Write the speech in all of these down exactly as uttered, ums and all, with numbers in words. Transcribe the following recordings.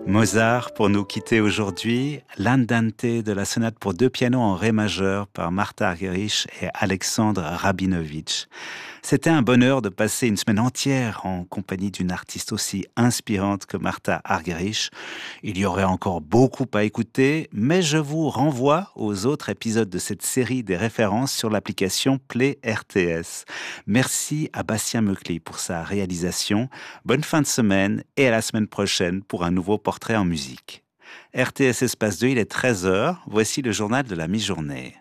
Mozart pour nous quitter aujourd'hui, l'Andante de la sonate pour deux pianos en ré majeur par Martha Argerich et Alexandre Rabinovitch. C'était un bonheur de passer une semaine entière en compagnie d'une artiste aussi inspirante que Martha Argerich. Il y aurait encore beaucoup à écouter, mais je vous renvoie aux autres épisodes de cette série des références sur l'application Play R T S. Merci à Bastien Meucli pour sa réalisation. Bonne fin de semaine et à la semaine prochaine pour un nouveau portrait en musique. R T S Espace deux, il est treize heures. Voici le journal de la mi-journée.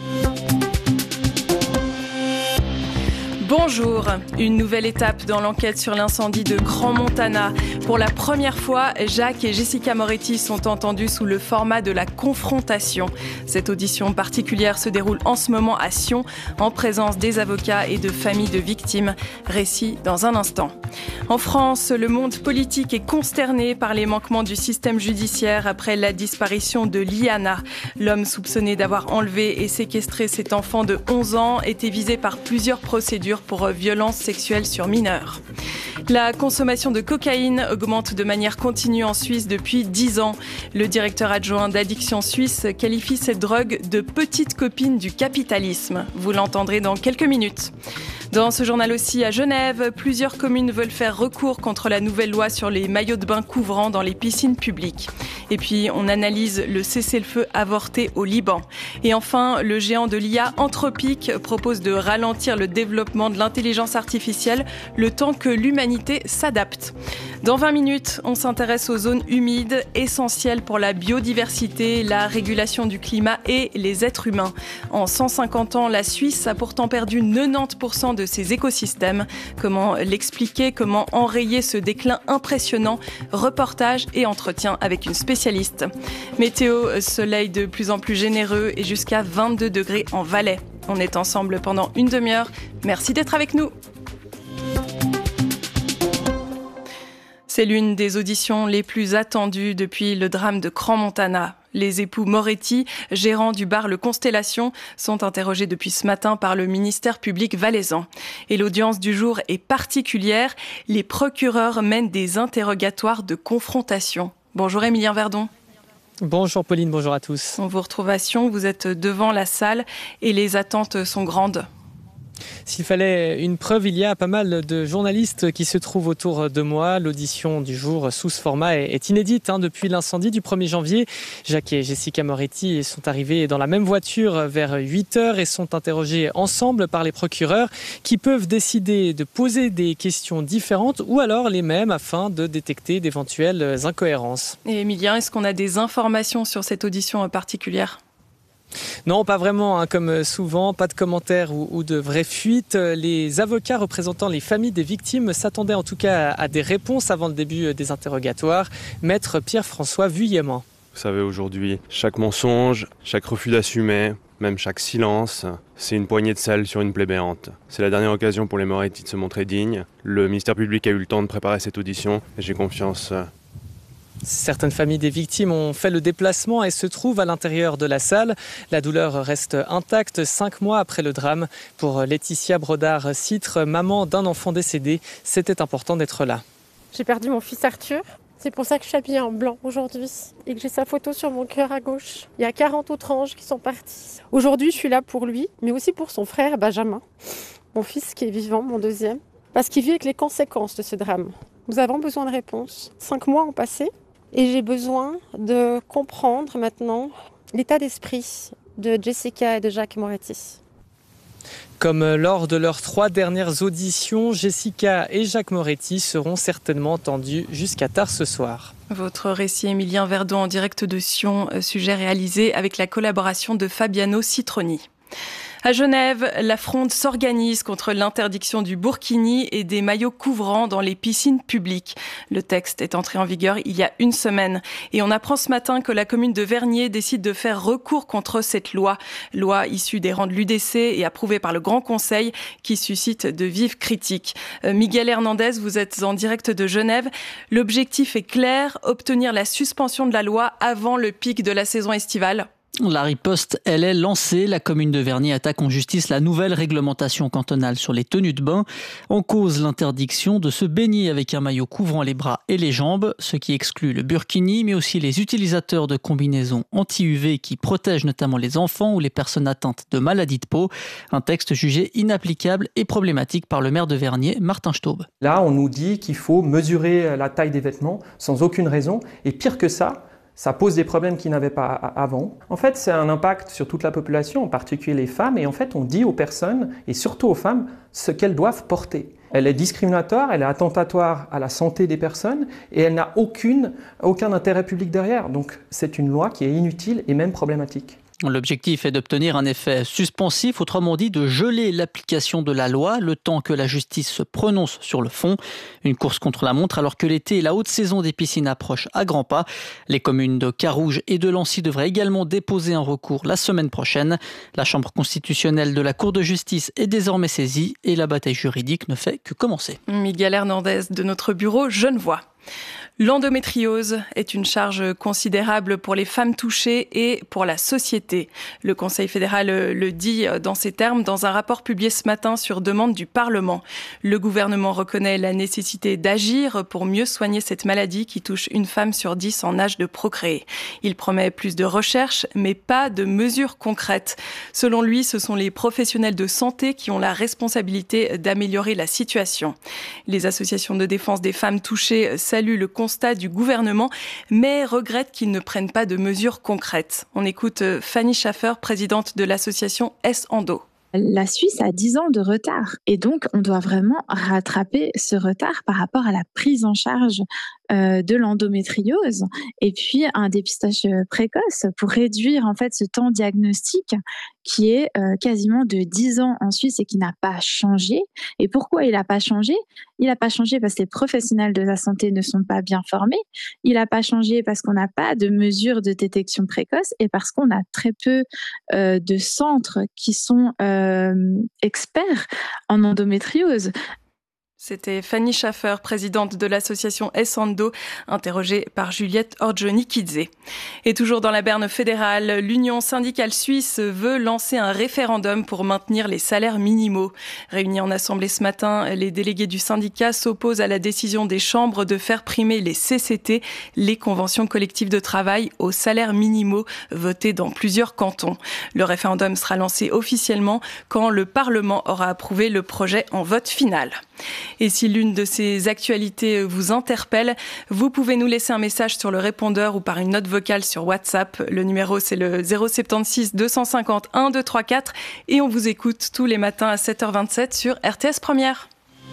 Bonjour, une nouvelle étape dans l'enquête sur l'incendie de Crans-Montana. Pour la première fois, Jacques et Jessica Moretti sont entendus sous le format de la confrontation. Cette audition particulière se déroule en ce moment à Sion, en présence des avocats et de familles de victimes. Récit dans un instant. En France, le monde politique est consterné par les manquements du système judiciaire après la disparition de Liana. L'homme soupçonné d'avoir enlevé et séquestré cet enfant de onze ans était visé par plusieurs procédures pour violences sexuelles sur mineurs. La consommation de cocaïne augmente de manière continue en Suisse depuis dix ans. Le directeur adjoint d'Addiction Suisse qualifie cette drogue de petite copine du capitalisme. Vous l'entendrez dans quelques minutes. Dans ce journal aussi, à Genève, plusieurs communes veulent faire recours contre la nouvelle loi sur les maillots de bain couvrants dans les piscines publiques. Et puis, on analyse le cessez-le-feu avorté au Liban. Et enfin, le géant de l'I A Anthropic propose de ralentir le développement de l'intelligence artificielle le temps que l'humanité s'adapte. Dans vingt minutes, on s'intéresse aux zones humides, essentielles pour la biodiversité, la régulation du climat et les êtres humains. En cent cinquante ans, la Suisse a pourtant perdu quatre-vingt-dix pour cent de ses écosystèmes. Comment l'expliquer? Comment enrayer ce déclin impressionnant? Reportage et entretien avec une spécialiste. Météo, soleil de plus en plus généreux et jusqu'à vingt-deux degrés en Valais. On est ensemble pendant une demi-heure. Merci d'être avec nous. C'est l'une des auditions les plus attendues depuis le drame de Crans-Montana. Les époux Moretti, gérants du bar Le Constellation, sont interrogés depuis ce matin par le ministère public valaisan. Et l'audience du jour est particulière. Les procureurs mènent des interrogatoires de confrontation. Bonjour Émilien Verdon. Bonjour Pauline, bonjour à tous. On vous retrouve à Sion, vous êtes devant la salle et les attentes sont grandes. S'il fallait une preuve, il y a pas mal de journalistes qui se trouvent autour de moi. L'audition du jour sous ce format est inédite hein, depuis l'incendie du premier janvier. Jacques et Jessica Moretti sont arrivés dans la même voiture vers huit heures et sont interrogés ensemble par les procureurs qui peuvent décider de poser des questions différentes ou alors les mêmes afin de détecter d'éventuelles incohérences. Et Émilien, est-ce qu'on a des informations sur cette audition particulière ? Non, pas vraiment, hein, comme souvent, pas de commentaires ou, ou de vraies fuites. Les avocats représentant les familles des victimes s'attendaient en tout cas à, à des réponses avant le début des interrogatoires. Maître Pierre-François Vuillemont. Vous savez, aujourd'hui, chaque mensonge, chaque refus d'assumer, même chaque silence, c'est une poignée de sel sur une plaie béante. C'est la dernière occasion pour les Moretti de se montrer dignes. Le ministère public a eu le temps de préparer cette audition et j'ai confiance. Certaines familles des victimes ont fait le déplacement et se trouvent à l'intérieur de la salle. La douleur reste intacte cinq mois après le drame. Pour Laetitia Brodard-Citre, maman d'un enfant décédé, c'était important d'être là. J'ai perdu mon fils Arthur. C'est pour ça que je suis habillée en blanc aujourd'hui et que j'ai sa photo sur mon cœur à gauche. Il y a quarante autres anges qui sont partis. Aujourd'hui, je suis là pour lui, mais aussi pour son frère Benjamin, mon fils qui est vivant, mon deuxième, parce qu'il vit avec les conséquences de ce drame. Nous avons besoin de réponses. Cinq mois ont passé. Et j'ai besoin de comprendre maintenant l'état d'esprit de Jessica et de Jacques Moretti. Comme lors de leurs trois dernières auditions, Jessica et Jacques Moretti seront certainement entendus jusqu'à tard ce soir. Votre récit, Émilien Verdon, en direct de Sion, sujet réalisé avec la collaboration de Fabiano Citroni. À Genève, la fronde s'organise contre l'interdiction du burkini et des maillots couvrants dans les piscines publiques. Le texte est entré en vigueur il y a une semaine. Et on apprend ce matin que la commune de Vernier décide de faire recours contre cette loi. Loi issue des rangs de l'U D C et approuvée par le Grand Conseil qui suscite de vives critiques. Euh, Miguel Hernandez, vous êtes en direct de Genève. L'objectif est clair, obtenir la suspension de la loi avant le pic de la saison estivale. La riposte, elle est lancée. La commune de Vernier attaque en justice la nouvelle réglementation cantonale sur les tenues de bain. En cause, l'interdiction de se baigner avec un maillot couvrant les bras et les jambes, ce qui exclut le burkini, mais aussi les utilisateurs de combinaisons anti-U V qui protègent notamment les enfants ou les personnes atteintes de maladies de peau. Un texte jugé inapplicable et problématique par le maire de Vernier, Martin Staub. Là, on nous dit qu'il faut mesurer la taille des vêtements sans aucune raison. Et pire que ça, ça pose des problèmes qu'ils n'avaient pas avant. En fait, c'est un impact sur toute la population, en particulier les femmes. Et en fait, on dit aux personnes, et surtout aux femmes, ce qu'elles doivent porter. Elle est discriminatoire, elle est attentatoire à la santé des personnes et elle n'a aucune, aucun intérêt public derrière. Donc, c'est une loi qui est inutile et même problématique. L'objectif est d'obtenir un effet suspensif, autrement dit de geler l'application de la loi le temps que la justice se prononce sur le fond. Une course contre la montre alors que l'été et la haute saison des piscines approchent à grands pas. Les communes de Carouge et de Lancy devraient également déposer un recours la semaine prochaine. La Chambre constitutionnelle de la Cour de justice est désormais saisie et la bataille juridique ne fait que commencer. Miguel Hernandez de notre bureau Genevois. L'endométriose est une charge considérable pour les femmes touchées et pour la société. Le Conseil fédéral le dit dans ces termes dans un rapport publié ce matin sur demande du Parlement. Le gouvernement reconnaît la nécessité d'agir pour mieux soigner cette maladie qui touche une femme sur dix en âge de procréer. Il promet plus de recherche, mais pas de mesures concrètes. Selon lui, ce sont les professionnels de santé qui ont la responsabilité d'améliorer la situation. Les associations de défense des femmes touchées saluent le constat du gouvernement, mais regrette qu'ils ne prennent pas de mesures concrètes. On écoute Fanny Schaffer, présidente de l'association S-Endo. La Suisse a dix ans de retard et donc on doit vraiment rattraper ce retard par rapport à la prise en charge euh, de l'endométriose et puis un dépistage précoce pour réduire en fait ce temps diagnostique qui est euh, quasiment de dix ans en Suisse et qui n'a pas changé. Et pourquoi il n'a pas changé ? Il n'a pas changé parce que les professionnels de la santé ne sont pas bien formés. Il n'a pas changé parce qu'on n'a pas de mesures de détection précoce et parce qu'on a très peu euh, de centres qui sont euh, experts en endométriose. C'était Fanny Schaffer, présidente de l'association S-Endo, interrogée par Juliette Orgioni-Kidze. Et toujours dans la berne fédérale, l'Union syndicale suisse veut lancer un référendum pour maintenir les salaires minimaux. Réunis en assemblée ce matin, les délégués du syndicat s'opposent à la décision des chambres de faire primer les C C T, les conventions collectives de travail, aux salaires minimaux votés dans plusieurs cantons. Le référendum sera lancé officiellement quand le Parlement aura approuvé le projet en vote final. Et si l'une de ces actualités vous interpelle, vous pouvez nous laisser un message sur le répondeur ou par une note vocale sur WhatsApp. Le numéro, c'est le zéro sept six deux cent cinquante un deux trois quatre et on vous écoute tous les matins à sept heures vingt-sept sur R T S Première.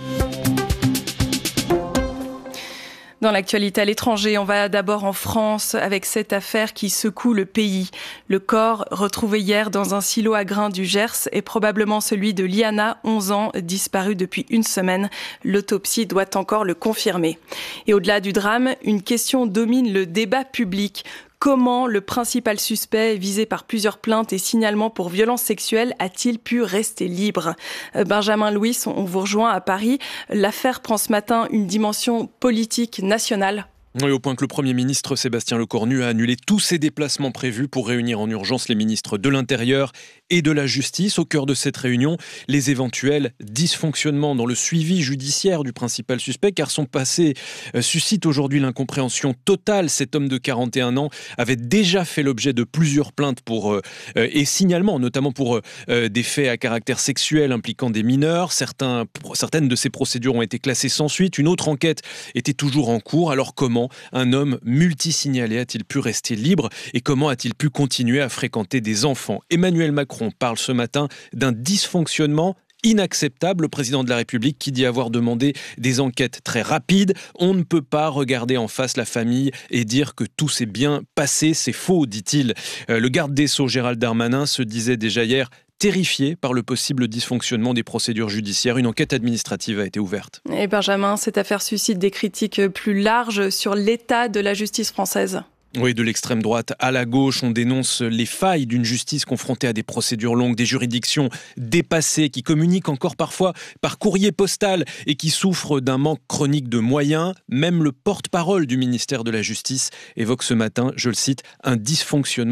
Dans l'actualité à l'étranger, on va d'abord en France avec cette affaire qui secoue le pays. Le corps retrouvé hier dans un silo à grains du Gers est probablement celui de Liana, onze ans, disparue depuis une semaine. L'autopsie doit encore le confirmer. Et au-delà du drame, une question domine le débat public. Comment le principal suspect, visé par plusieurs plaintes et signalements pour violences sexuelles, a-t-il pu rester libre ? Benjamin Louis, on vous rejoint à Paris. L'affaire prend ce matin une dimension politique nationale. Oui, au point que le Premier ministre Sébastien Lecornu a annulé tous ses déplacements prévus pour réunir en urgence les ministres de l'Intérieur et de la Justice. Au cœur de cette réunion, les éventuels dysfonctionnements dans le suivi judiciaire du principal suspect, car son passé euh, suscite aujourd'hui l'incompréhension totale. Cet homme de quarante et un ans avait déjà fait l'objet de plusieurs plaintes pour, euh, et signalements, notamment pour euh, des faits à caractère sexuel impliquant des mineurs. Certains, certaines de ces procédures ont été classées sans suite. Une autre enquête était toujours en cours. Alors comment un homme multisignalé a-t-il pu rester libre et comment a-t-il pu continuer à fréquenter des enfants ? Emmanuel Macron parle ce matin d'un dysfonctionnement inacceptable. Le président de la République qui dit avoir demandé des enquêtes très rapides. On ne peut pas regarder en face la famille et dire que tout s'est bien passé. C'est faux, dit-il. Euh, le garde des Sceaux, Gérald Darmanin, se disait déjà hier terrifié par le possible dysfonctionnement des procédures judiciaires. Une enquête administrative a été ouverte. Et Benjamin, cette affaire suscite des critiques plus larges sur l'état de la justice française. Oui, de l'extrême droite à la gauche, on dénonce les failles d'une justice confrontée à des procédures longues, des juridictions dépassées, qui communiquent encore parfois par courrier postal et qui souffrent d'un manque chronique de moyens. Même le porte-parole du ministère de la Justice évoque ce matin, je le cite, un dysfonctionnement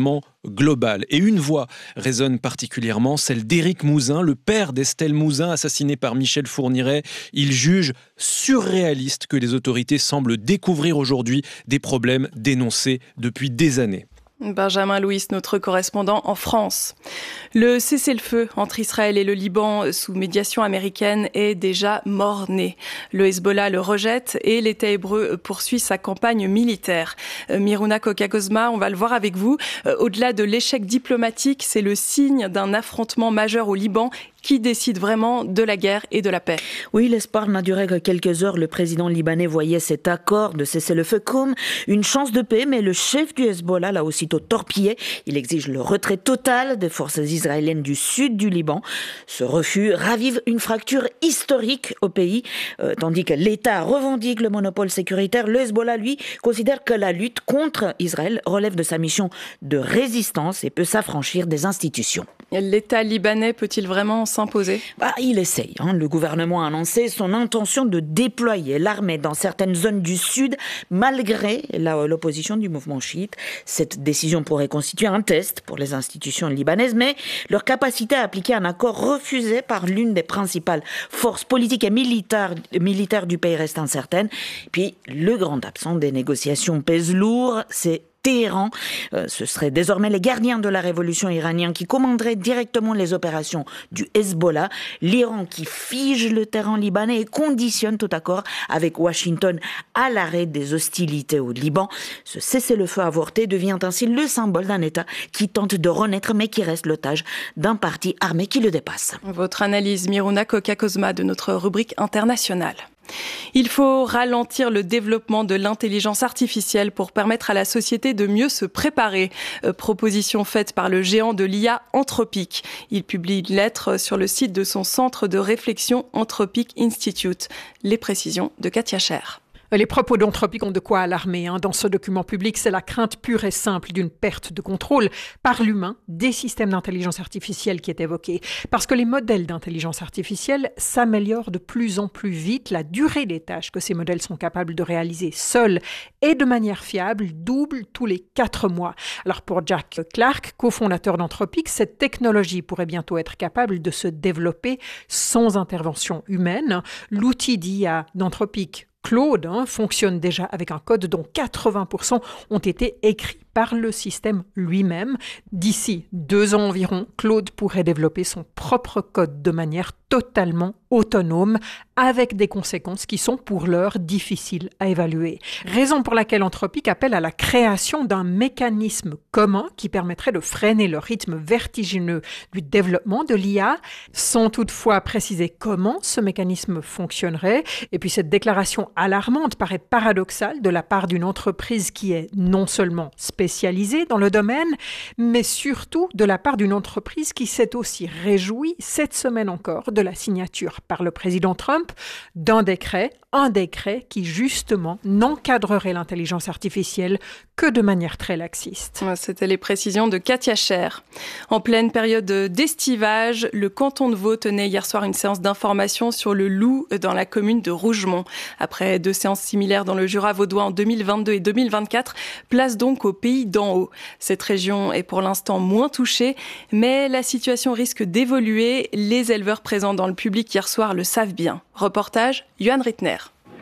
globale. Et une voix résonne particulièrement, celle d'Éric Mouzin, le père d'Estelle Mouzin, assassiné par Michel Fourniret. Il juge surréaliste que les autorités semblent découvrir aujourd'hui des problèmes dénoncés depuis des années. Benjamin Louis, notre correspondant en France. Le cessez-le-feu entre Israël et le Liban sous médiation américaine est déjà mort-né. Le Hezbollah le rejette et l'État hébreu poursuit sa campagne militaire. Miruna Koka-Kozma, on va le voir avec vous. Au-delà de l'échec diplomatique, c'est le signe d'un affrontement majeur au Liban qui décide vraiment de la guerre et de la paix. Oui, l'espoir n'a duré que quelques heures. Le président libanais voyait cet accord de cessez-le-feu comme une chance de paix, mais le chef du Hezbollah l'a aussitôt torpillé. Il exige le retrait total des forces israéliennes du sud du Liban. Ce refus ravive une fracture historique au pays, euh, tandis que l'État revendique le monopole sécuritaire. Le Hezbollah, lui, considère que la lutte contre Israël relève de sa mission de résistance et peut s'affranchir des institutions. L'État libanais peut-il vraiment s'imposer ? Bah, il essaye. Hein. Le gouvernement a annoncé son intention de déployer l'armée dans certaines zones du sud, malgré la, l'opposition du mouvement chiite. Cette décision pourrait constituer un test pour les institutions libanaises, mais leur capacité à appliquer un accord refusé par l'une des principales forces politiques et militaires, militaires du pays reste incertaine. Puis, le grand absent des négociations pèse lourd, c'est Téhéran. Euh, ce seraient désormais les gardiens de la révolution iranienne qui commanderaient directement les opérations du Hezbollah. L'Iran qui fige le terrain libanais et conditionne tout accord avec Washington à l'arrêt des hostilités au Liban. Ce cessez-le-feu avorté devient ainsi le symbole d'un État qui tente de renaître mais qui reste l'otage d'un parti armé qui le dépasse. Votre analyse, Miruna Koka-Kozma, de notre rubrique internationale. Il faut ralentir le développement de l'intelligence artificielle pour permettre à la société de mieux se préparer. Euh, proposition faite par le géant de l'I A Anthropic. Il publie une lettre sur le site de son centre de réflexion Anthropic Institute. Les précisions de Katia Scher. Les propos d'Anthropic ont de quoi alarmer. Hein. Dans ce document public, c'est la crainte pure et simple d'une perte de contrôle par l'humain des systèmes d'intelligence artificielle qui est évoquée. Parce que les modèles d'intelligence artificielle s'améliorent de plus en plus vite. La durée des tâches que ces modèles sont capables de réaliser seuls et de manière fiable double tous les quatre mois. Alors pour Jack Clark, cofondateur d'Anthropic, cette technologie pourrait bientôt être capable de se développer sans intervention humaine. L'outil d'I A d'Anthropic, Claude, hein, fonctionne déjà avec un code dont quatre-vingts pour cent ont été écrits par le système lui-même. D'ici deux ans environ, Claude pourrait développer son propre code de manière totalement autonome, avec des conséquences qui sont pour l'heure difficiles à évaluer. Raison pour laquelle Anthropic appelle à la création d'un mécanisme commun qui permettrait de freiner le rythme vertigineux du développement de l'I A, sans toutefois préciser comment ce mécanisme fonctionnerait. Et puis cette déclaration alarmante paraît paradoxale de la part d'une entreprise qui est non seulement spécialisée dans le domaine, mais surtout de la part d'une entreprise qui s'est aussi réjouie cette semaine encore de la signature par le président Trump d'un décret, un décret qui justement n'encadrerait l'intelligence artificielle que de manière très laxiste. C'était les précisions de Katia Scher. En pleine période d'estivage, le canton de Vaud tenait hier soir une séance d'information sur le loup dans la commune de Rougemont. Après deux séances similaires dans le Jura vaudois en deux mille vingt-deux et deux mille vingt-quatre, place donc au pays d'en haut. Cette région est pour l'instant moins touchée, mais la situation risque d'évoluer. Les éleveurs présents dans le public hier soir le savent bien. Reportage, Johan Rittner.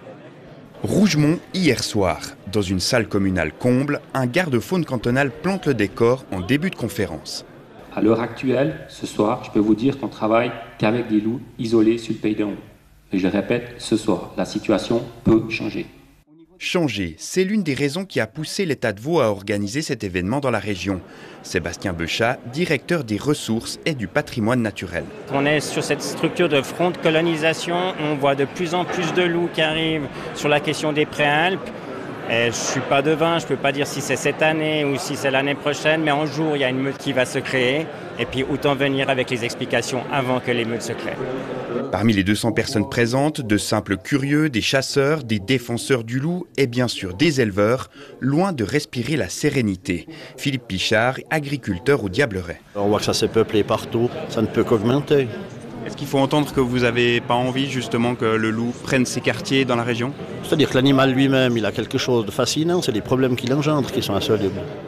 Rougemont, hier soir. Dans une salle communale comble, un garde-faune cantonal plante le décor en début de conférence. À l'heure actuelle, ce soir, je peux vous dire qu'on travaille qu'avec des loups isolés sur le pays d'en haut. Et je répète, ce soir, la situation peut changer. Changer, c'est l'une des raisons qui a poussé l'État de Vaud à organiser cet événement dans la région. Sébastien Beuchat, directeur des ressources et du patrimoine naturel. On est sur cette structure de front de colonisation, on voit de plus en plus de loups qui arrivent sur la question des Préalpes. Et je ne suis pas devin, je ne peux pas dire si c'est cette année ou si c'est l'année prochaine, mais un jour il y a une meute qui va se créer, et puis autant venir avec les explications avant que les meutes se créent. Parmi les deux cents personnes présentes, de simples curieux, des chasseurs, des défenseurs du loup et bien sûr des éleveurs, loin de respirer la sérénité. Philippe Pichard, agriculteur au Diableret. On voit que ça s'est peuplé partout, ça ne peut qu'augmenter. Est-ce qu'il faut entendre que vous n'avez pas envie justement que le loup prenne ses quartiers dans la région ? C'est-à-dire que l'animal lui-même, il a quelque chose de fascinant, c'est les problèmes qu'il engendre qui sont insolubles.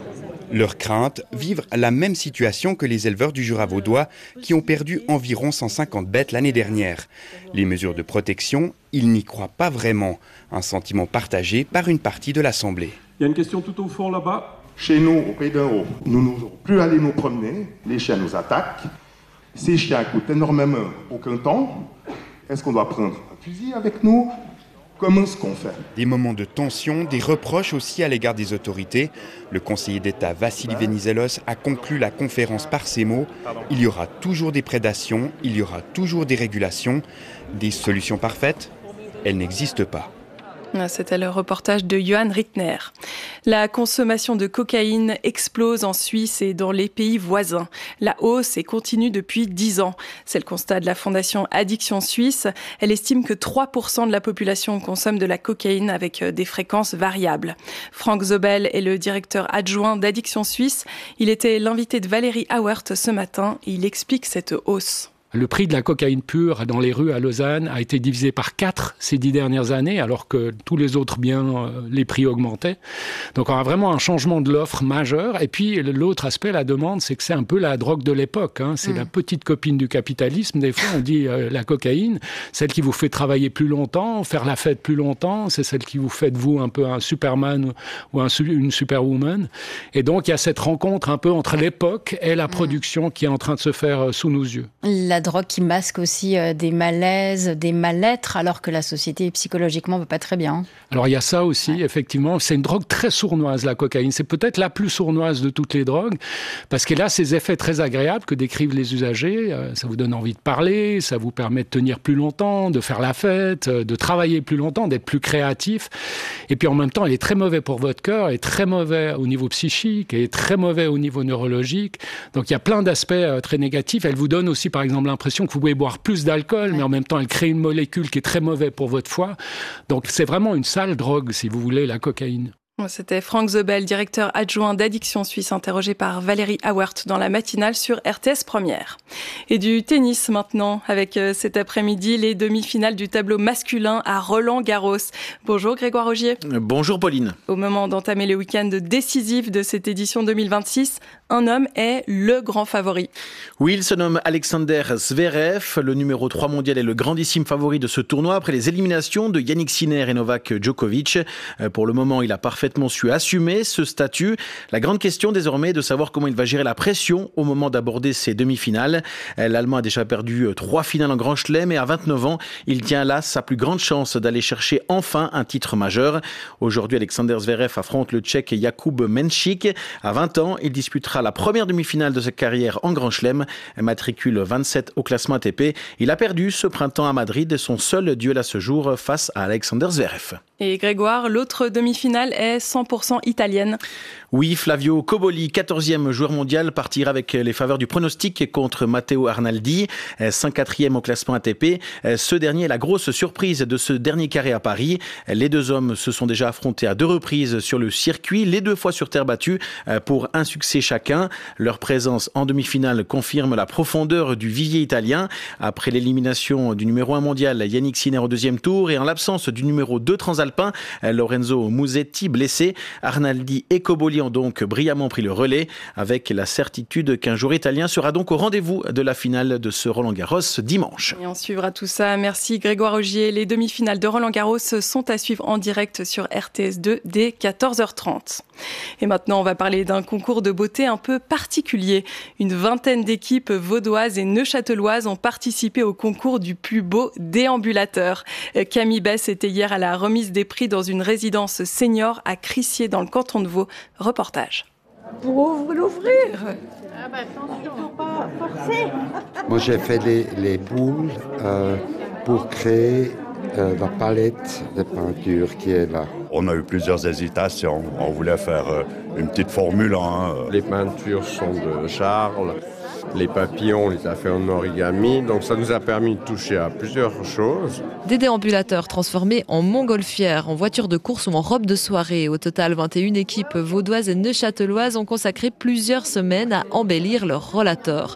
Leur crainte, vivre la même situation que les éleveurs du Jura vaudois qui ont perdu environ cent cinquante bêtes l'année dernière. Les mesures de protection, ils n'y croient pas vraiment. Un sentiment partagé par une partie de l'Assemblée. Il y a une question tout au fond là-bas. Chez nous, au Pays d'en Haut, nous n'osons plus aller nous promener. Les chiens nous attaquent. Ces chiens coûtent énormément aucun temps. Est-ce qu'on doit prendre un fusil avec nous ? Comment est-ce qu'on fait ? Des moments de tension, des reproches aussi à l'égard des autorités. Le conseiller d'État Vassili Venizelos a conclu la conférence par ces mots. Il y aura toujours des prédations, il y aura toujours des régulations. Des solutions parfaites, elles n'existent pas. C'était le reportage de Johan Rittner. La consommation de cocaïne explose en Suisse et dans les pays voisins. La hausse est continue depuis dix ans. C'est le constat de la Fondation Addiction Suisse. Elle estime que trois pour cent de la population consomme de la cocaïne avec des fréquences variables. Frank Zobel est le directeur adjoint d'Addiction Suisse. Il était l'invité de Valérie Auwert ce matin et il explique cette hausse. Le prix de la cocaïne pure dans les rues à Lausanne a été divisé par quatre ces dix dernières années, alors que tous les autres biens, les prix augmentaient. Donc on a vraiment un changement de l'offre majeur. Et puis l'autre aspect, la demande, c'est que c'est un peu la drogue de l'époque. Hein. C'est mmh. la petite copine du capitalisme. Des fois, on dit euh, la cocaïne, celle qui vous fait travailler plus longtemps, faire la fête plus longtemps. C'est celle qui vous fait de vous un peu un Superman ou un, une Superwoman. Et donc il y a cette rencontre un peu entre l'époque et la production mmh. qui est en train de se faire sous nos yeux. La drogue qui masque aussi euh, des malaises, des mal-être, alors que la société psychologiquement va pas très bien. Alors il y a ça aussi, ouais. effectivement. C'est une drogue très sournoise, la cocaïne. C'est peut-être la plus sournoise de toutes les drogues, parce qu'elle a ces effets très agréables que décrivent les usagers. Euh, ça vous donne envie de parler, ça vous permet de tenir plus longtemps, de faire la fête, euh, de travailler plus longtemps, d'être plus créatif. Et puis en même temps, elle est très mauvaise pour votre cœur, elle est très mauvaise au niveau psychique, elle est très mauvaise au niveau neurologique. Donc il y a plein d'aspects euh, très négatifs. Elle vous donne aussi, par exemple, l'impression que vous pouvez boire plus d'alcool, mais en même temps, elle crée une molécule qui est très mauvaise pour votre foie. Donc, c'est vraiment une sale drogue, si vous voulez, la cocaïne. C'était Frank Zobel, directeur adjoint d'Addiction Suisse, interrogé par Valérie Auwert dans la matinale sur R T S Première. Et du tennis maintenant, avec cet après-midi les demi-finales du tableau masculin à Roland-Garros. Bonjour Grégoire Augier. Bonjour Pauline. Au moment d'entamer le week-end décisif de cette édition deux mille vingt-six, un homme est le grand favori. Oui, il se nomme Alexander Zverev, le numéro trois mondial et le grandissime favori de ce tournoi après les éliminations de Yannick Sinner et Novak Djokovic. Pour le moment, il a parfaitement su assumer ce statut. La grande question désormais est de savoir comment il va gérer la pression au moment d'aborder ses demi-finales. L'Allemand a déjà perdu trois finales en Grand Chelem et à vingt-neuf ans, il tient là sa plus grande chance d'aller chercher enfin un titre majeur. Aujourd'hui, Alexander Zverev affronte le Tchèque Jakub Menšík. À vingt ans, il disputera la première demi-finale de sa carrière en Grand Chelem. Matricule vingt-sept au classement A T P. Il a perdu ce printemps à Madrid son seul duel à ce jour face à Alexander Zverev. Et Grégoire, l'autre demi-finale est cent pour cent italienne. Oui, Flavio Cobolli, quatorzième joueur mondial, partira avec les faveurs du pronostic contre Matteo Arnaldi, cinq quatrième au classement A T P. Ce dernier est la grosse surprise de ce dernier carré à Paris. Les deux hommes se sont déjà affrontés à deux reprises sur le circuit, les deux fois sur terre battue, pour un succès chacun. Leur présence en demi-finale confirme la profondeur du vivier italien. Après l'élimination du numéro un mondial, Yannick Sinner au deuxième tour, et en l'absence du numéro deux transalpin, Lorenzo Musetti blessé, Arnaldi et Cobolli ont donc brillamment pris le relais, avec la certitude qu'un joueur italien sera donc au rendez-vous de la finale de ce Roland-Garros dimanche. Et on suivra tout ça. Merci Grégoire Augier. Les demi-finales de Roland-Garros sont à suivre en direct sur R T S deux dès quatorze heures trente. Et maintenant, on va parler d'un concours de beauté un peu particulier. Une vingtaine d'équipes vaudoises et neuchâteloises ont participé au concours du plus beau déambulateur. Camille Bess était hier à la remise des prix dans une résidence senior à Crissier dans le canton de Vaud. Reportage. Pour l'ouvrir. Ah bah attention, faut pas forcer. Moi j'ai fait les, les boules euh, pour créer euh, la palette de peinture qui est là. On a eu plusieurs hésitations. On voulait faire euh, une petite Formule un. Les peintures sont de Charles. Les papillons, on les a fait en origami, donc ça nous a permis de toucher à plusieurs choses. Des déambulateurs transformés en montgolfières, en voitures de course ou en robes de soirée. Au total, vingt et une équipes vaudoises et neuchâteloises ont consacré plusieurs semaines à embellir leur rollator.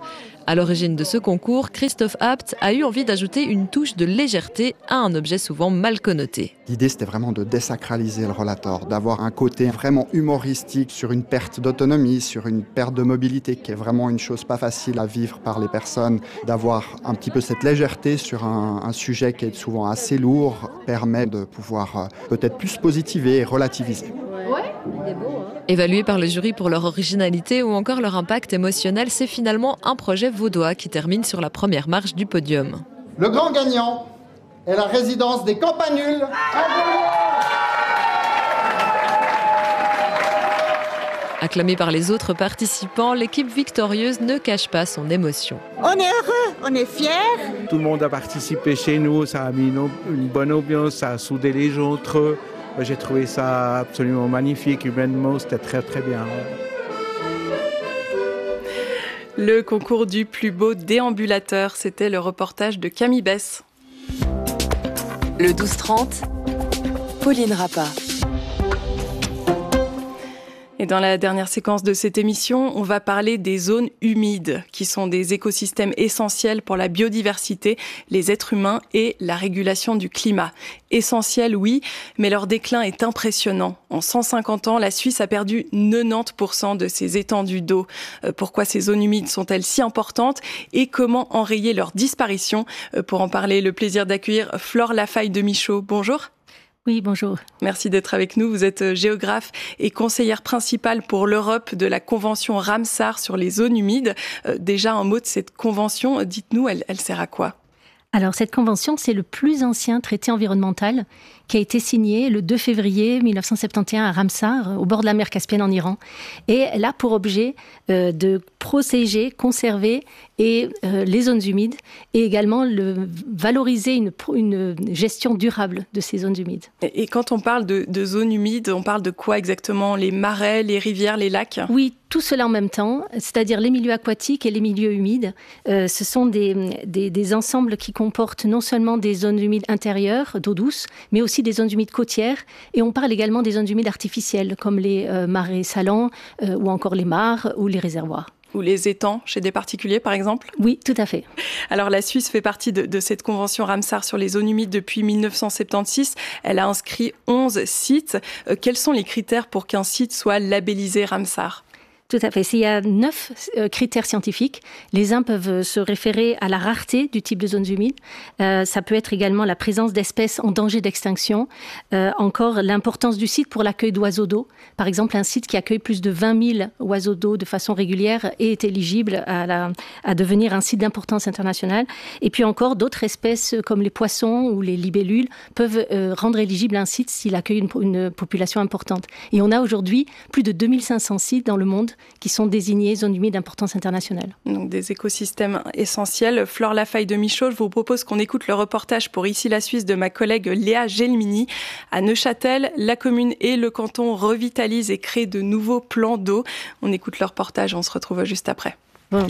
À l'origine de ce concours, Christophe Abt a eu envie d'ajouter une touche de légèreté à un objet souvent mal connoté. L'idée, c'était vraiment de désacraliser le rollator, d'avoir un côté vraiment humoristique sur une perte d'autonomie, sur une perte de mobilité, qui est vraiment une chose pas facile à vivre par les personnes. D'avoir un petit peu cette légèreté sur un, un sujet qui est souvent assez lourd, permet de pouvoir euh, peut-être plus positiver et relativiser. Ouais, il est beau, hein. Évalués par le jury pour leur originalité ou encore leur impact émotionnel, c'est finalement un projet vaudois qui termine sur la première marche du podium. Le grand gagnant est la résidence des Campanules. Acclamée par les autres participants, l'équipe victorieuse ne cache pas son émotion. On est heureux, on est fiers. Tout le monde a participé chez nous, ça a mis une, une bonne ambiance, ça a soudé les gens entre eux. J'ai trouvé ça absolument magnifique, humainement, c'était très très bien. Le concours du plus beau déambulateur, c'était le reportage de Camille Bess. Le douze trente, Pauline Rappa. Et dans la dernière séquence de cette émission, on va parler des zones humides, qui sont des écosystèmes essentiels pour la biodiversité, les êtres humains et la régulation du climat. Essentiels, oui, mais leur déclin est impressionnant. En cent cinquante ans, la Suisse a perdu quatre-vingt-dix pour cent de ses étendues d'eau. Pourquoi ces zones humides sont-elles si importantes et comment enrayer leur disparition? Pour en parler, le plaisir d'accueillir Flore Lafaille de Michaud. Bonjour. Oui, bonjour. Merci d'être avec nous. Vous êtes géographe et conseillère principale pour l'Europe de la Convention Ramsar sur les zones humides. Euh, déjà, un mot de cette convention, dites-nous, elle, elle sert à quoi? Alors, cette convention, c'est le plus ancien traité environnemental qui a été signé le deux février mille neuf cent soixante et onze à Ramsar, au bord de la mer Caspienne en Iran. Et elle a pour objet euh, de protéger, conserver et, euh, les zones humides et également le, valoriser une, une gestion durable de ces zones humides. Et, et quand on parle de, de zones humides, on parle de quoi exactement? Les marais, les rivières, les lacs? Oui, tout cela en même temps, c'est-à-dire les milieux aquatiques et les milieux humides. Euh, ce sont des, des, des ensembles qui comportent non seulement des zones humides intérieures, d'eau douce, mais aussi des zones humides côtières. Et on parle également des zones humides artificielles, comme les euh, marais salants, euh, ou encore les mares ou les réservoirs. Ou les étangs chez des particuliers, par exemple? Oui, tout à fait. Alors, la Suisse fait partie de, de cette convention Ramsar sur les zones humides depuis mille neuf cent soixante-seize. Elle a inscrit onze sites. Euh, quels sont les critères pour qu'un site soit labellisé Ramsar? Tout à fait. Il y a neuf euh, critères scientifiques. Les uns peuvent se référer à la rareté du type de zones humides. Euh, ça peut être également la présence d'espèces en danger d'extinction. Euh, encore l'importance du site pour l'accueil d'oiseaux d'eau. Par exemple, un site qui accueille plus de vingt mille oiseaux d'eau de façon régulière est éligible à, la, à devenir un site d'importance internationale. Et puis encore, d'autres espèces comme les poissons ou les libellules peuvent euh, rendre éligible un site s'il accueille une, une population importante. Et on a aujourd'hui plus de deux mille cinq cents sites dans le monde qui sont désignés zones humides d'importance internationale. Donc des écosystèmes essentiels. Flore Lafaille de Michaud, je vous propose qu'on écoute le reportage pour Ici la Suisse de ma collègue Léa Gelmini. À Neuchâtel, la commune et le canton revitalisent et créent de nouveaux plans d'eau. On écoute le reportage, on se retrouve juste après. Bon.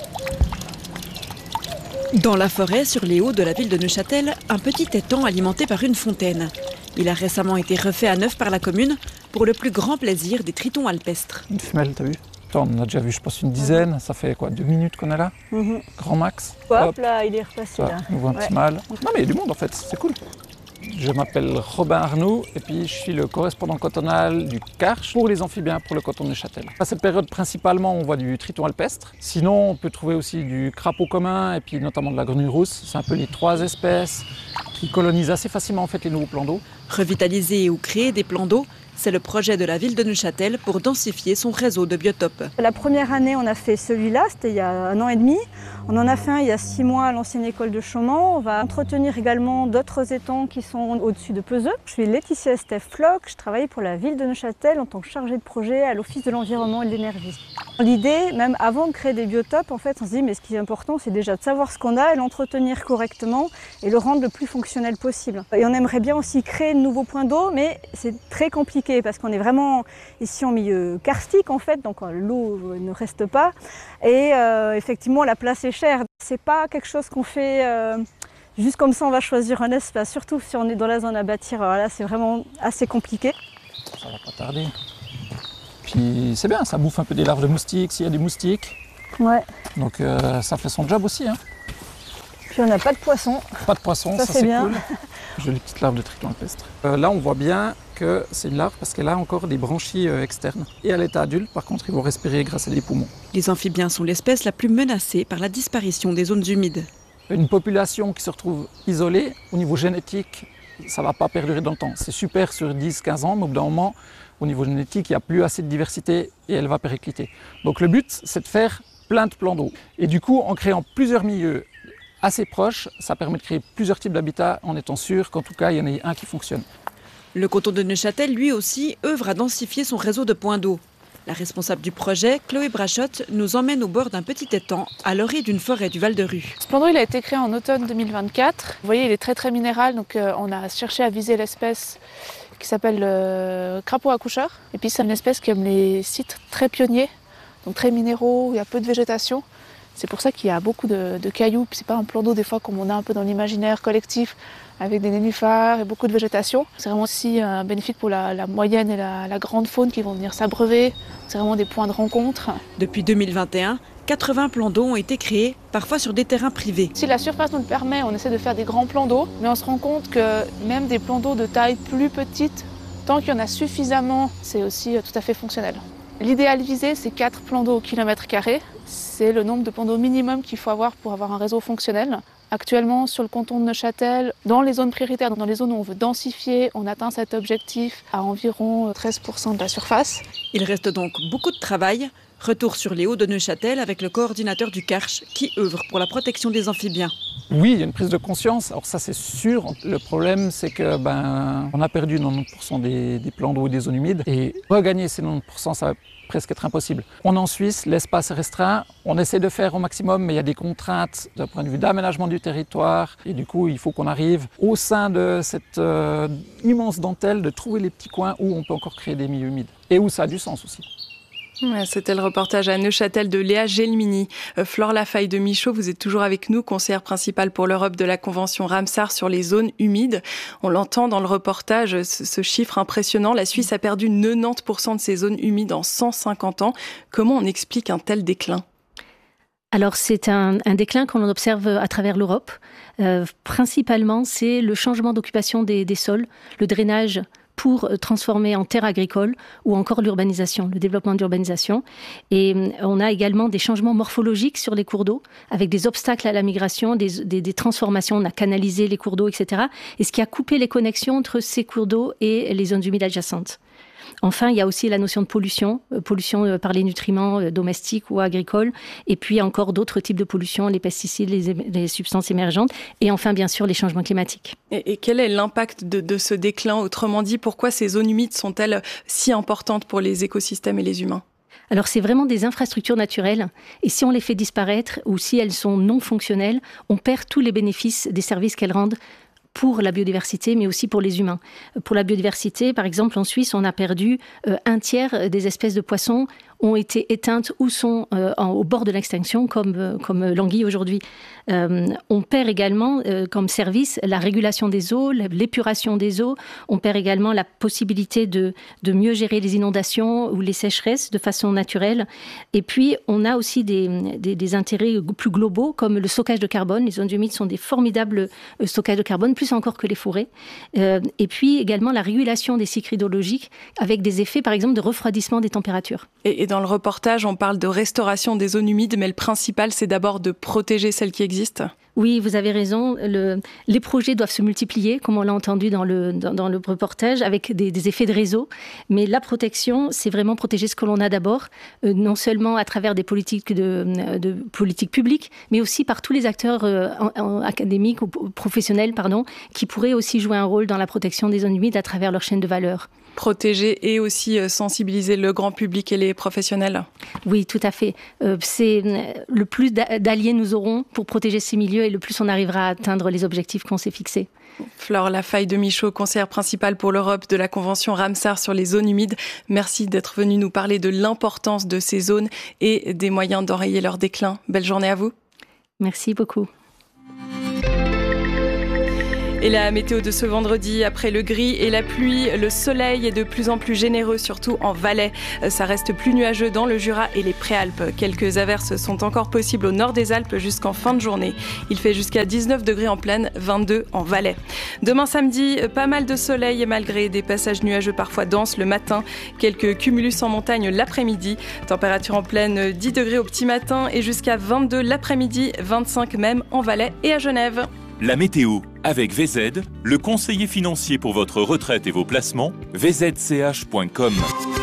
Dans la forêt, sur les hauts de la ville de Neuchâtel, un petit étang alimenté par une fontaine. Il a récemment été refait à neuf par la commune pour le plus grand plaisir des tritons alpestres. Une femelle, t'as vu? On en a déjà vu, je pense, une dizaine. Ça fait quoi, deux minutes qu'on est là? mm-hmm. Grand max. Hop, Hop là, il est repassé ça, là. On voit un ouais. petit mâle. Non mais il y a du monde en fait, c'est cool. Je m'appelle Robin Arnoux et puis je suis le correspondant cantonal du Karch pour les amphibiens pour le canton de Neuchâtel. À cette période, principalement, on voit du triton alpestre. Sinon, on peut trouver aussi du crapaud commun et puis notamment de la grenouille rousse. C'est un peu les trois espèces qui colonisent assez facilement en fait les nouveaux plans d'eau. Revitaliser ou créer des plans d'eau, c'est le projet de la ville de Neuchâtel pour densifier son réseau de biotopes. La première année, on a fait celui-là, c'était il y a un an et demi. On en a fait un il y a six mois à l'ancienne école de Chaumont. On va entretenir également d'autres étangs qui sont au-dessus de Peseux. Je suis Laetitia Estève Floch, je travaille pour la ville de Neuchâtel en tant que chargée de projet à l'Office de l'environnement et de l'énergie. L'idée, même avant de créer des biotopes, en fait, on se dit mais ce qui est important, c'est déjà de savoir ce qu'on a et l'entretenir correctement et le rendre le plus fonctionnel possible. Et on aimerait bien aussi créer de nouveaux points d'eau, mais c'est très compliqué parce qu'on est vraiment ici en milieu karstique en fait, donc l'eau ne reste pas. Et euh, effectivement, la place est chère. C'est pas quelque chose qu'on fait euh, juste comme ça, on va choisir un espace, surtout si on est dans la zone à bâtir. Alors là, c'est vraiment assez compliqué. Ça va pas tarder. Puis c'est bien, ça bouffe un peu des larves de moustiques, s'il y a des moustiques. Ouais. Donc euh, ça fait son job aussi. Hein. Puis on n'a pas de poissons. Pas de poissons, ça, ça c'est, c'est bien. Cool. Jolie petite larve de triton alpestre. Euh, là, on voit bien que c'est une larve parce qu'elle a encore des branchies euh, externes. Et à l'état adulte, par contre, ils vont respirer grâce à des poumons. Les amphibiens sont l'espèce la plus menacée par la disparition des zones humides. Une population qui se retrouve isolée, au niveau génétique, ça ne va pas perdurer dans le temps. C'est super sur dix à quinze ans, mais au bout d'un moment, au niveau génétique, il n'y a plus assez de diversité et elle va péricliter. Donc le but, c'est de faire plein de plans d'eau. Et du coup, en créant plusieurs milieux assez proches, ça permet de créer plusieurs types d'habitats en étant sûr qu'en tout cas, il y en ait un qui fonctionne. Le canton de Neuchâtel, lui aussi, œuvre à densifier son réseau de points d'eau. La responsable du projet, Chloé Brachotte, nous emmène au bord d'un petit étang, à l'orée d'une forêt du Val-de-Rue. Ce plan d'eau, il a été créé en automne deux mille vingt-quatre. Vous voyez, il est très très minéral, donc euh, on a cherché à viser l'espèce qui s'appelle euh, crapaud accoucheur. Et puis c'est une espèce qui aime les sites très pionniers, donc très minéraux, où il y a peu de végétation. C'est pour ça qu'il y a beaucoup de, de cailloux. C'est pas un plan d'eau des fois comme on a un peu dans l'imaginaire collectif, avec des nénuphars et beaucoup de végétation. C'est vraiment aussi un bénéfice pour la, la moyenne et la, la grande faune qui vont venir s'abreuver. C'est vraiment des points de rencontre. Depuis deux mille vingt et un, quatre-vingts plans d'eau ont été créés, parfois sur des terrains privés. Si la surface nous le permet, on essaie de faire des grands plans d'eau, mais on se rend compte que même des plans d'eau de taille plus petite, tant qu'il y en a suffisamment, c'est aussi tout à fait fonctionnel. L'idéal visé, c'est quatre plans d'eau au kilomètre carré. C'est le nombre de plans d'eau minimum qu'il faut avoir pour avoir un réseau fonctionnel. Actuellement, sur le canton de Neuchâtel, dans les zones prioritaires, dans les zones où on veut densifier, on atteint cet objectif à environ treize pour cent de la surface. Il reste donc beaucoup de travail. Retour sur les hauts de Neuchâtel avec le coordinateur du Karch qui œuvre pour la protection des amphibiens. Oui, il y a une prise de conscience. Alors ça, c'est sûr. Le problème, c'est que ben, on a perdu quatre-vingt-dix pour cent des, des plans d'eau et des zones humides. Et regagner ces quatre-vingt-dix pour cent, ça va presque être impossible. On est en Suisse, l'espace est restreint. On essaie de faire au maximum, mais il y a des contraintes d'un point de vue d'aménagement du territoire. Et du coup, il faut qu'on arrive au sein de cette euh, immense dentelle de trouver les petits coins où on peut encore créer des milieux humides. Et où ça a du sens aussi. C'était le reportage à Neuchâtel de Léa Gelmini. Euh, Flore Lafaille de Michaud, vous êtes toujours avec nous, conseillère principale pour l'Europe de la Convention Ramsar sur les zones humides. On l'entend dans le reportage, ce, ce chiffre impressionnant. La Suisse a perdu quatre-vingt-dix pour cent de ses zones humides en cent cinquante ans. Comment on explique un tel déclin ? Alors c'est un, un déclin qu'on observe à travers l'Europe. Euh, principalement, c'est le changement d'occupation des, des sols, le drainage pour transformer en terre agricole ou encore l'urbanisation, le développement de l'urbanisation. Et on a également des changements morphologiques sur les cours d'eau, avec des obstacles à la migration, des, des, des transformations, on a canalisé les cours d'eau, et cetera. Et ce qui a coupé les connexions entre ces cours d'eau et les zones humides adjacentes. Enfin, il y a aussi la notion de pollution, euh, pollution euh, par les nutriments euh, domestiques ou agricoles, et puis encore d'autres types de pollution, les pesticides, les, les substances émergentes, et enfin, bien sûr, les changements climatiques. Et, et quel est l'impact de, de ce déclin ? Autrement dit, pourquoi ces zones humides sont-elles si importantes pour les écosystèmes et les humains ? Alors, c'est vraiment des infrastructures naturelles, et si on les fait disparaître, ou si elles sont non fonctionnelles, on perd tous les bénéfices des services qu'elles rendent pour la biodiversité, mais aussi pour les humains. Pour la biodiversité, par exemple, en Suisse, on a perdu euh, un tiers des espèces de poissons ont été éteintes ou sont euh, en, au bord de l'extinction, comme, euh, comme l'anguille aujourd'hui. Euh, on perd également euh, comme service la régulation des eaux, l'épuration des eaux. On perd également la possibilité de, de mieux gérer les inondations ou les sécheresses de façon naturelle. Et puis, on a aussi des, des, des intérêts plus globaux, comme le stockage de carbone. Les zones humides sont des formidables euh, stockages de carbone, plus encore que les forêts. Euh, et puis également la régulation des cycles hydrologiques, avec des effets, par exemple, de refroidissement des températures. Et, et dans le reportage, on parle de restauration des zones humides, mais le principal, c'est d'abord de protéger celles qui existent. Oui, vous avez raison. Le, les projets doivent se multiplier, comme on l'a entendu dans le, dans, dans le reportage, avec des, des effets de réseau. Mais la protection, c'est vraiment protéger ce que l'on a d'abord, euh, non seulement à travers des politiques, de, de politiques publiques, mais aussi par tous les acteurs euh, en, en, académiques ou professionnels, pardon, qui pourraient aussi jouer un rôle dans la protection des zones humides à travers leur chaîne de valeur. Protéger et aussi sensibiliser le grand public et les professionnels. Oui, tout à fait. Euh, c'est le plus d'alliés nous aurons pour protéger ces milieux et le plus on arrivera à atteindre les objectifs qu'on s'est fixés. Flore Lafaille de Michaud, conseillère principale pour l'Europe de la Convention Ramsar sur les zones humides. Merci d'être venue nous parler de l'importance de ces zones et des moyens d'enrayer leur déclin. Belle journée à vous. Merci beaucoup. Et la météo de ce vendredi, après le gris et la pluie, le soleil est de plus en plus généreux, surtout en Valais. Ça reste plus nuageux dans le Jura et les Préalpes. Quelques averses sont encore possibles au nord des Alpes jusqu'en fin de journée. Il fait jusqu'à dix-neuf degrés en plaine, vingt-deux en Valais. Demain samedi, pas mal de soleil et malgré des passages nuageux parfois denses le matin, quelques cumulus en montagne l'après-midi. Température en plaine, dix degrés au petit matin et jusqu'à vingt-deux l'après-midi, vingt-cinq même en Valais et à Genève. La météo avec V Z, le conseiller financier pour votre retraite et vos placements, v z c h point com.